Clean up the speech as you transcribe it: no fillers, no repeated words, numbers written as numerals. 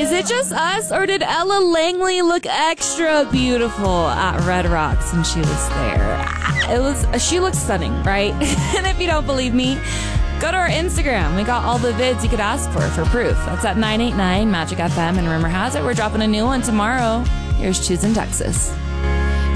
Is it just us, or did Ella Langley look extra beautiful at Red Rocks when she was there? She looks stunning, right? And if you don't believe me, go to our Instagram. We got all the vids you could ask for proof. That's at 989 Magic FM, and rumor has it we're dropping a new one tomorrow. Here's Choosing Texas.